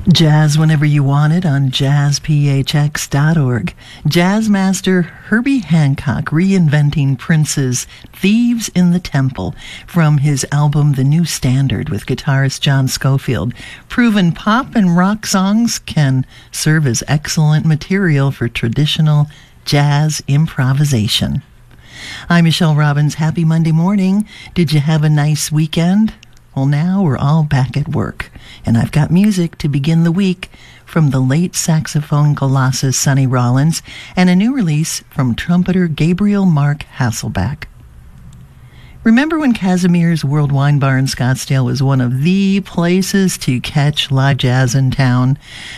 Jazz whenever you want it on jazzphx.org. Jazz master Herbie Hancock reinventing Prince's Thieves in the Temple from his album The New Standard with guitarist John Scofield. Proven pop and rock songs can serve as excellent material for traditional jazz improvisation. I'm Michelle Robbins. Happy Monday morning. Did you have a nice weekend? Well, now we're all back at work, and I've got music to begin the week from the late saxophone colossus Sonny Rollins and a new release from trumpeter Gabriel Mark Hasselback. Remember when Casimir's World Wine Bar in Scottsdale was one of the places to catch live jazz in town?